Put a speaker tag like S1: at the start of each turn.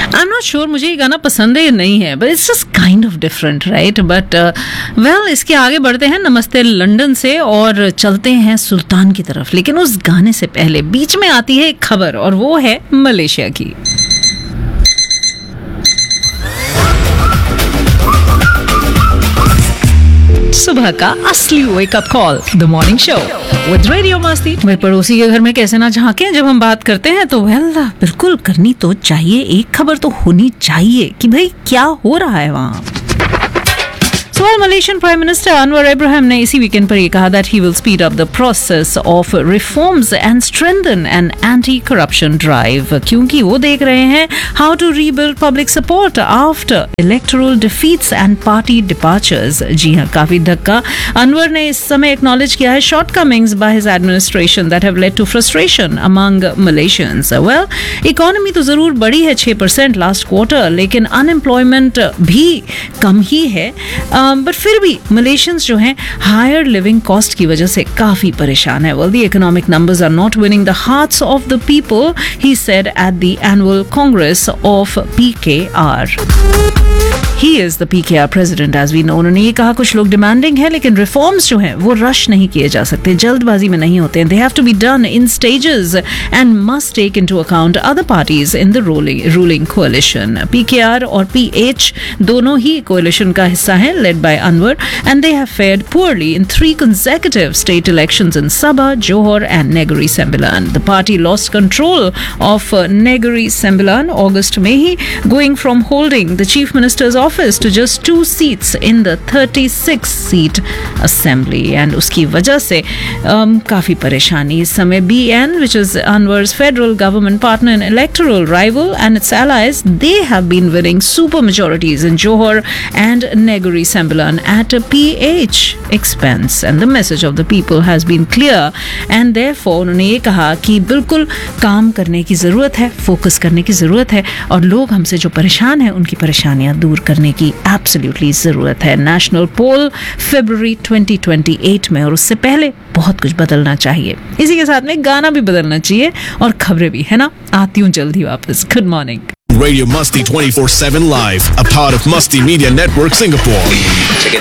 S1: I am not sure मुझे ये गाना पसंद है या नहीं है, but it's just kind of different, right? But well, इसके आगे बढ़ते हैं नमस्ते लंदन से और चलते हैं सुल्तान की तरफ। लेकिन उस गाने से पहले बीच में आती है एक खबर, और वो है मलेशिया की। सुबह का असली wake up call, the morning show with radio मस्ती। मेरे पड़ोसी के घर में कैसे ना झांके जब हम बात करते हैं, तो वेल बिल्कुल करनी तो चाहिए, एक खबर तो होनी चाहिए कि भाई क्या हो रहा है वहाँ। Malaysian prime minister Anwar Ibrahim ने इसी वीकेंड पर यह कहा that he will speed up the process of reforms and strengthen an anti-corruption drive, क्योंकि वो देख रहे हैं how to rebuild public support after electoral defeats and party departures। जी हाँ, काफी धक्का अनवर ने इस समय एक्नॉलेज किया है shortcomings by his administration that have led to frustration among Malaysians। well, economy तो जरूर बढ़ी है 6% लास्ट क्वार्टर, लेकिन अनएम्प्लॉयमेंट भी कम ही है। बट फिर भी मलेशियंस जो हैं हायर लिविंग कॉस्ट की वजह से काफी परेशान है। Well, the economic numbers are not winning the hearts of the people, he said at the annual Congress of PKR। He is the PKR president, as we know। उन्होंने ये कहा कुछ लोग डिमांडिंग है, लेकिन रिफॉर्म्स जो हैं वो रश नहीं किए जा सकते, जल्दबाजी में नहीं होते हैं। They have to be done in stages and must take into account other parties in the ruling coalition। PKR और PH दोनों ही coalition का हिस्सा हैं, led by Anwar, and they have fared poorly in 3 consecutive state elections in Sabah, Johor and Negeri Sembilan। The party lost control of Negeri Sembilan August में ही, going from holding the chief minister's office to just 2 seats in the 36 seat assembly, and उसकी वजह से काफी परेशानी इस समय। BN, which is Anwar's federal government partner and electoral rival, and its allies, they have been winning super majorities in Johor and Negeri Sembilan at a PH expense, and the message of the people has been clear, and therefore उन्होंने ये कहा कि बिल्कुल काम करने की जरूरत है, फोकस करने की जरूरत है, और लोग हमसे जो परेशान हैं उनकी परेशानियां दूर करने की एब्सोल्युटली जरूरत है। नेशनल पोल फरवरी 2028 में, और उससे पहले बहुत कुछ बदलना चाहिए। इसी के साथ में गाना भी बदलना चाहिए और खबरें भी, है ना? आती हूँ जल्दी वापस। Good morning.
S2: Radio Musti 24/7 live, a part of Musti Media Network Singapore।